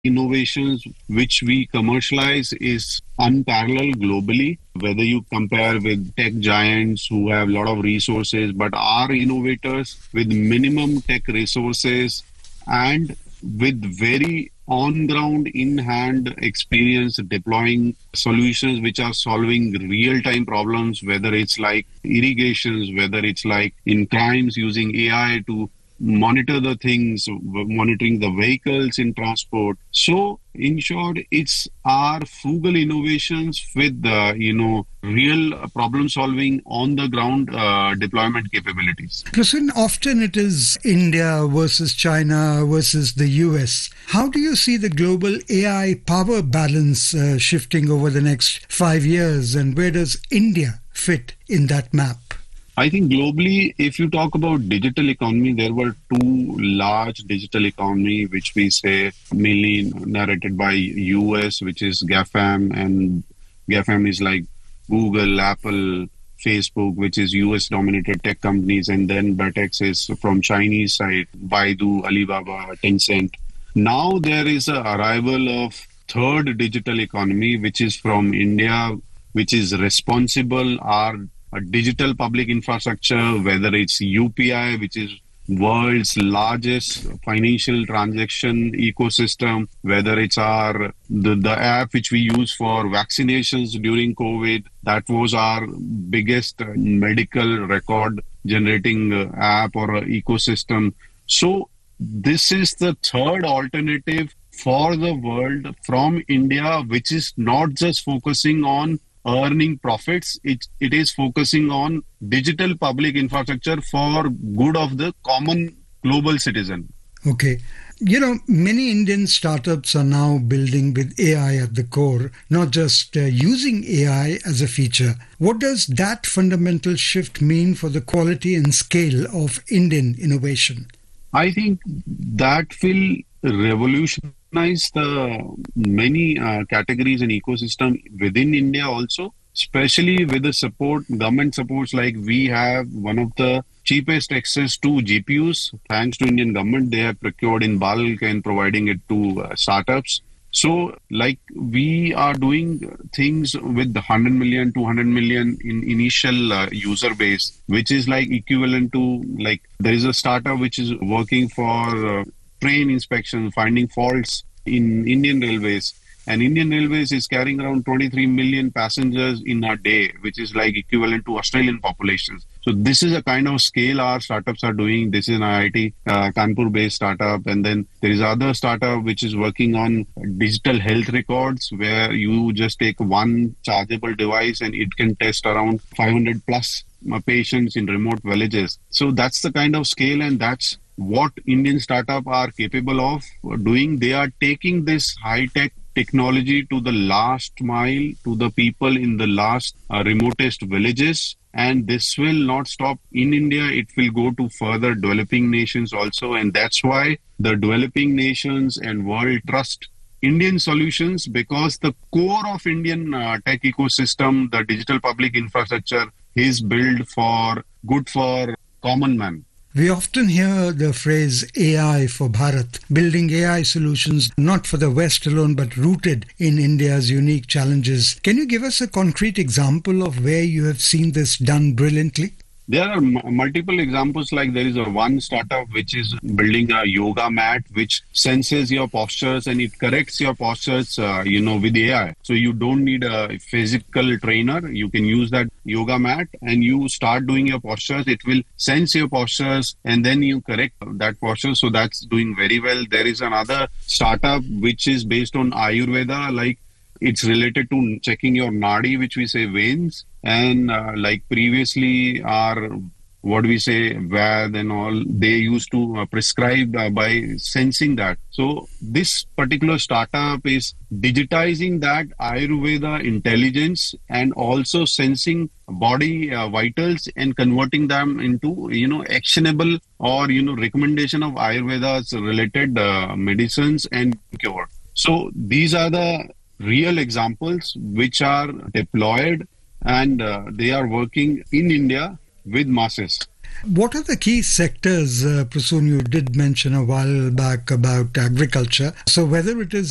innovations which we commercialize is unparalleled globally. Whether you compare with tech giants who have a lot of resources, but our innovators with minimum tech resources and with very on ground, in hand experience deploying solutions which are solving real time problems, whether it's like irrigations, whether it's like in crimes using AI to monitor the things, monitoring the vehicles in transport. So, in short, it's our frugal innovations with real problem solving on the ground deployment capabilities. Prasoon, often it is India versus China versus the US. How do you see the global AI power balance shifting over the next 5 years, and where does India fit in that map? I think globally, if you talk about digital economy, there were two large digital economy, which we say mainly narrated by US, which is GAFAM, and GAFAM is like Google, Apple, Facebook, which is US dominated tech companies, and then BATX is from Chinese side, Baidu, Alibaba, Tencent. Now there is an arrival of third digital economy, which is from India, which is responsible, a digital public infrastructure, whether it's UPI, which is world's largest financial transaction ecosystem, whether it's the app which we use for vaccinations during COVID, that was our biggest medical record generating app or ecosystem. So this is the third alternative for the world from India, which is not just focusing on earning profits, it is focusing on digital public infrastructure for good of the common global citizen. Okay. Many Indian startups are now building with AI at the core, not just using AI as a feature. What does that fundamental shift mean for the quality and scale of Indian innovation? I think that will revolutionize the many categories and ecosystem within India also, especially with the support, government supports, like we have one of the cheapest access to GPUs. Thanks to Indian government, they have procured in bulk and providing it to startups. So like we are doing things with 100 million, 200 million in initial user base, which is like equivalent to like there is a startup which is working for train inspection, finding faults in Indian Railways. And Indian Railways is carrying around 23 million passengers in a day, which is like equivalent to Australian populations. So this is a kind of scale our startups are doing. This is an IIT Kanpur-based startup. And then there is other startup which is working on digital health records, where you just take one chargeable device and it can test around 500 plus patients in remote villages. So that's the kind of scale, and that's what Indian startups are capable of doing. They are taking this high-tech technology to the last mile, to the people in the last remotest villages. And this will not stop in India. It will go to further developing nations also. And that's why the developing nations and world trust Indian solutions, because the core of Indian tech ecosystem, the digital public infrastructure, is built for good for common man. We often hear the phrase AI for Bharat, building AI solutions not for the West alone but rooted in India's unique challenges. Can you give us a concrete example of where you have seen this done brilliantly? There are multiple examples. Like there is one startup which is building a yoga mat which senses your postures and it corrects your postures, with AI. So you don't need a physical trainer. You can use that yoga mat and you start doing your postures. It will sense your postures and then you correct that posture. So that's doing very well. There is another startup which is based on Ayurveda, like it's related to checking your nadi, which we say veins. And like previously our, VAD and all, they used to prescribe by sensing that. So this particular startup is digitizing that Ayurveda intelligence and also sensing body vitals and converting them into, actionable or, recommendation of Ayurveda's related medicines and cure. So these are the real examples which are deployed and they are working in India with masses. What are the key sectors, Prasoon? You did mention a while back about agriculture. So whether it is